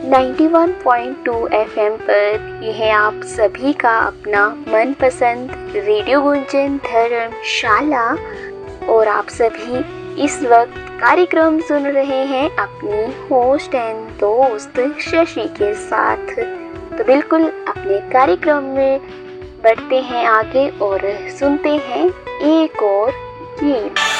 91.2 FM पर यह है आप सभी का अपना मनपसंद रेडियो गुंजन धर्मशाला। और आप सभी इस वक्त कार्यक्रम सुन रहे हैं अपनी होस्ट एंड दोस्त शशि के साथ। तो बिल्कुल अपने कार्यक्रम में बढ़ते हैं आगे और सुनते हैं एक और गीत।